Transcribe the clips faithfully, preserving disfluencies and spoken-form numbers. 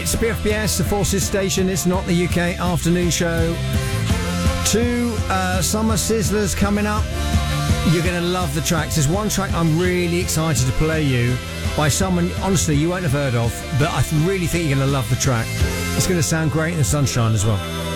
It's B F B S, the Forces Station. It's not the U K afternoon show. Two uh, summer sizzlers coming up. You're going to love the tracks. There's one track I'm really excited to play you by someone, honestly, you won't have heard of, but I really think you're going to love the track. It's going to sound great in the sunshine as well.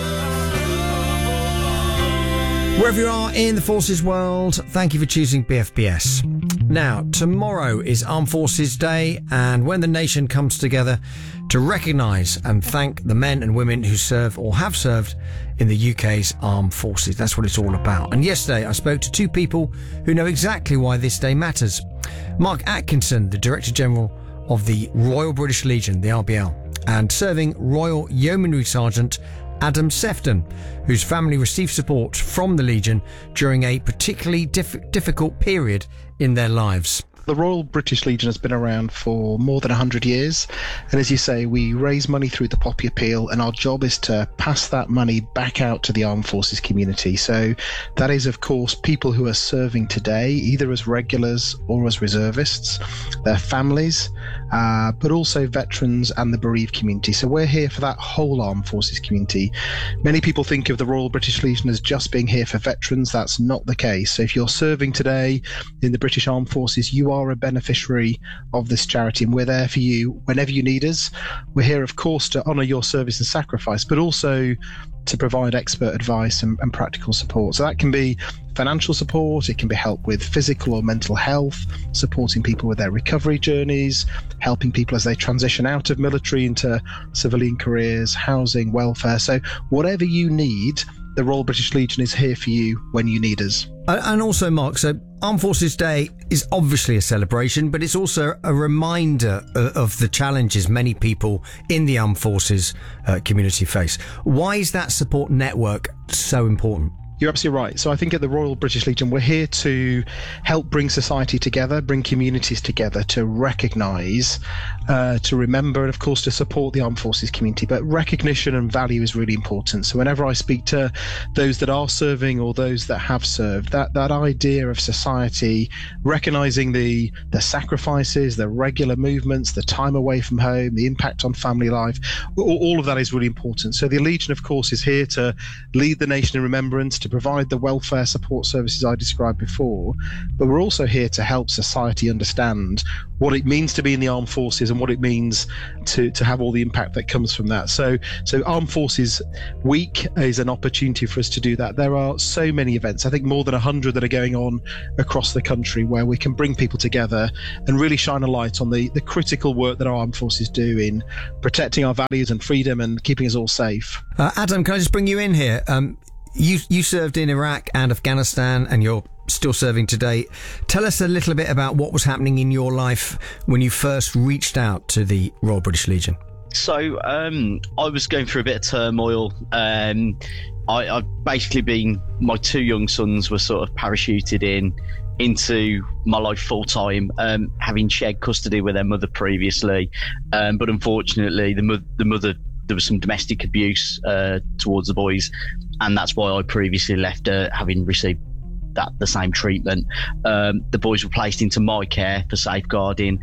Wherever you are in the Forces world, thank you for choosing B F B S. Now, tomorrow is Armed Forces Day, and when the nation comes together to recognise and thank the men and women who serve or have served in the U K's armed forces. That's what it's all about. And yesterday I spoke to two people who know exactly why this day matters. Mark Atkinson, the Director General of the Royal British Legion, the R B L, and serving Royal Yeomanry Sergeant Adam Sefton, whose family received support from the Legion during a particularly diff- difficult period in their lives. The Royal British Legion has been around for more than one hundred years, and as you say, we raise money through the Poppy Appeal, and our job is to pass that money back out to the armed forces community. So that is, of course, people who are serving today, either as regulars or as reservists, their families, uh, but also veterans and the bereaved community. So we're here for that whole armed forces community. Many people think of the Royal British Legion as just being here for veterans. That's not the case. So if you're serving today in the British Armed Forces, you are are a beneficiary of this charity, and we're there for you whenever you need us. We're here, of course, to honour your service and sacrifice, but also to provide expert advice and, and practical support. So that can be financial support, it can be help with physical or mental health, supporting people with their recovery journeys, helping people as they transition out of military into civilian careers, housing, welfare. So whatever you need, the Royal British Legion is here for you when you need us. And also, Mark, so Armed Forces Day is obviously a celebration, but it's also a reminder of the challenges many people in the armed forces uh, community face. Why is that support network so important? You're absolutely right. So I think at the Royal British Legion, we're here to help bring society together, bring communities together, to recognise, uh, to remember, and of course to support the armed forces community. But recognition and value is really important. So whenever I speak to those that are serving or those that have served, that, that idea of society, recognising the, the sacrifices, the regular movements, the time away from home, the impact on family life, all, all of that is really important. So the Legion, of course, is here to lead the nation in remembrance, to provide the welfare support services I described before, but we're also here to help society understand what it means to be in the armed forces and what it means to, to have all the impact that comes from that. So, so Armed Forces Week is an opportunity for us to do that. There are so many events, I think more than one hundred that are going on across the country, where we can bring people together and really shine a light on the, the critical work that our armed forces do in protecting our values and freedom and keeping us all safe. Uh, Adam, can I just bring you in here? Um, You you served in Iraq and Afghanistan, and you're still serving today. Tell us a little bit about what was happening in your life when you first reached out to the Royal British Legion. So um, I was going through a bit of turmoil. Um, I, I've basically been, my two young sons were sort of parachuted in into my life full time, um, having shared custody with their mother previously. Um, but unfortunately, the, mo- the mother, there was some domestic abuse uh, towards the boys, and that's why I previously left, uh, having received that the same treatment. Um, the boys were placed into my care for safeguarding,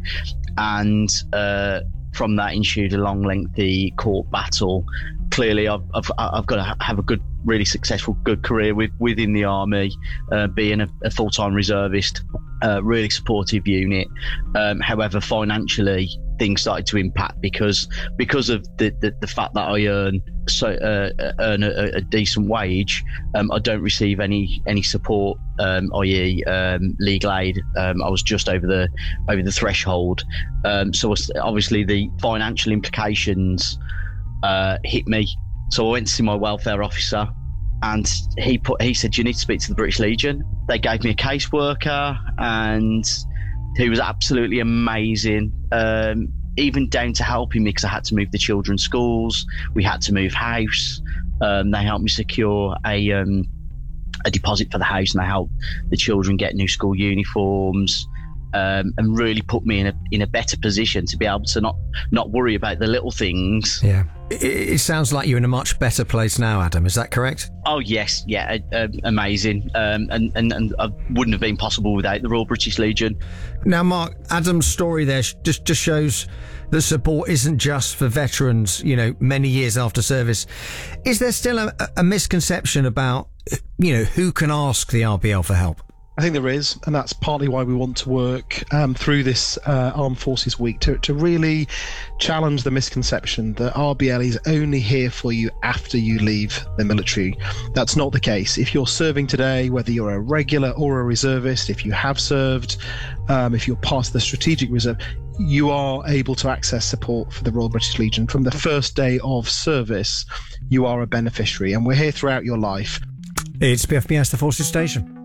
and uh, from that ensued a long, lengthy court battle. Clearly, I've, I've, I've got to have a good, really successful, good career with, within the army, uh, being a, a full-time reservist, uh, really supportive unit. Um, however, financially, things started to impact because because of the, the, the fact that I earn so uh, earn a, a decent wage. Um, I don't receive any any support, um, that is, um, legal aid. Um, I was just over the over the threshold, um, so obviously the financial implications uh, hit me. So I went to see my welfare officer, and he put he said, "You need to speak to the British Legion." They gave me a caseworker, and he was absolutely amazing, um, even down to helping me because I had to move the children's schools. We had to move house. Um, they helped me secure a um, a deposit for the house, and they helped the children get new school uniforms, um, and really put me in a in a better position to be able to not not worry about the little things. Yeah. it, it sounds like you're in a much better place now, Adam. Is that correct? Oh yes, yeah, uh, amazing, um, and, and and uh, wouldn't have been possible without the Royal British Legion. Now, Mark, Adam's story there just just shows that support isn't just for veterans, you know, many years after service. Is there still a, a misconception about, you know, who can ask the R B L for help? I think there is, and that's partly why we want to work um, through this uh, Armed Forces Week to, to really challenge the misconception that R B L is only here for you after you leave the military. That's not the case. If you're serving today, whether you're a regular or a reservist, if you have served, um, if you're part of the Strategic Reserve, you are able to access support for the Royal British Legion. From the first day of service, you are a beneficiary, and we're here throughout your life. It's B F B S, the Forces Station.